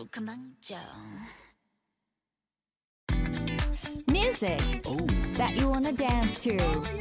Music that you wanna dance to.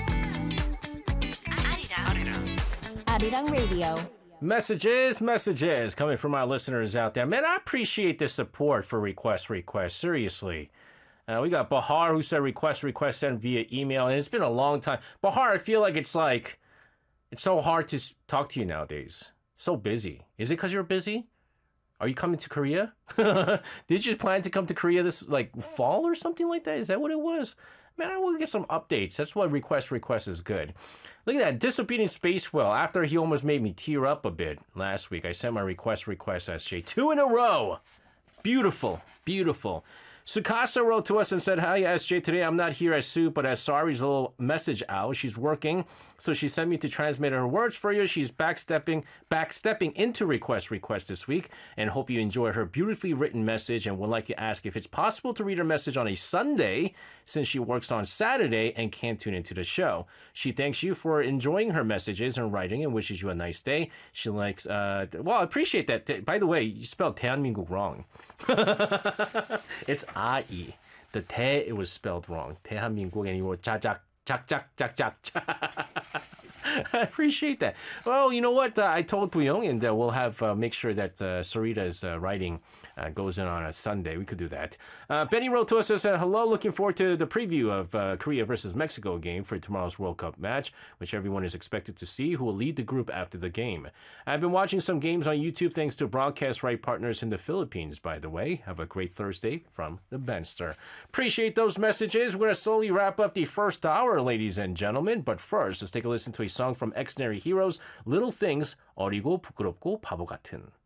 Arirang Radio. Messages coming from our listeners out there. Man, I appreciate the support for request. Seriously. We got Bahar who said request sent via email, and it's been a long time. Bahar, I feel like it's so hard to talk to you nowadays. So busy. Is it because you're busy? Are you coming to Korea? Did you plan to come to Korea this fall or something like that? Is that what it was? Man, I want to get some updates. That's why request is good. Look at that. Disobedient Spacewell. After he almost made me tear up a bit last week, I sent my request SJ 2 in a row. Beautiful. Sukasa wrote to us and said, "Hi, SJ. Today I'm not here as Sue, but as Sari's little message owl. She's working, so she sent me to transmit her words for you. She's backstepping into request this week, and hope you enjoy her beautifully written message and would like to ask if it's possible to read her message on a Sunday, since she works on Saturday and can't tune into the show. She thanks you for enjoying her messages and writing and wishes you a nice day. She likes, I appreciate that. By the way, you spelled 대한민국 wrong. It's I-E. The 대, it was spelled wrong. 대한민국, and you wrote 작작. I appreciate that. Well, you know what? I told Buyong, and we'll have make sure that Sarita's writing goes in on a Sunday. We could do that. Benny wrote to us and said, "Hello, looking forward to the preview of Korea versus Mexico game for tomorrow's World Cup match, which everyone is expected to see, who will lead the group after the game. I've been watching some games on YouTube thanks to broadcast right partners in the Philippines, by the way. Have a great Thursday from the Benster." Appreciate those messages. We're going to slowly wrap up the first hour, ladies and gentlemen. But first, let's take a listen to a song from Extraordinary Heroes, Little Things, 어리고 부끄럽고 바보 같은.